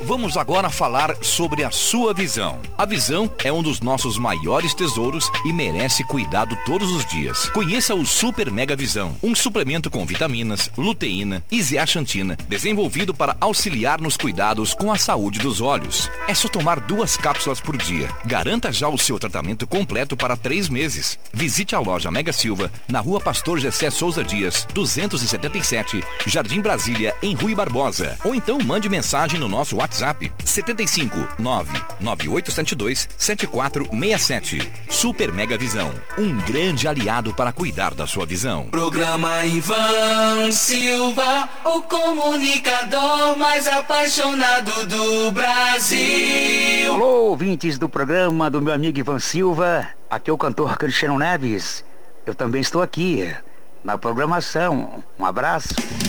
Vamos agora falar sobre a sua visão. A visão é um dos nossos maiores tesouros e merece cuidado todos os dias. Conheça o Super Mega Visão, um suplemento com vitaminas, luteína e zeaxantina, desenvolvido para auxiliar nos cuidados com a saúde dos olhos. É só tomar 2 cápsulas por dia. Garanta já o seu tratamento completo para 3 meses. Visite a loja Mega Silva, na Rua Pastor Gessé Souza Dias, 277, Jardim Brasília, em Rui Barbosa. Ou então mande mensagem no nosso WhatsApp 75 99872 7467. Super Mega Visão, um grande aliado para cuidar da sua visão. Programa Ivan Silva, o comunicador mais apaixonado do Brasil. Alô, ouvintes do programa do meu amigo Ivan Silva. Aqui é o cantor Cristiano Neves. Eu também estou aqui na programação. Um abraço.